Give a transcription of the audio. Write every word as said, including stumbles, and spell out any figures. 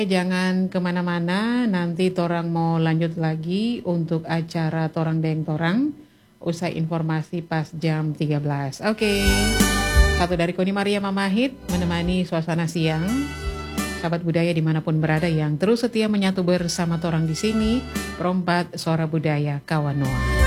Jangan kemana-mana, nanti torang mau lanjut lagi untuk acara Torang Deng Torang usai informasi pas jam tiga belas. Oke, satu dari Koni Maria Mamahit menemani suasana siang. Sahabat budaya dimanapun berada yang terus setia menyatu bersama torang di sini, Perompat Suara Budaya Kawan Noah.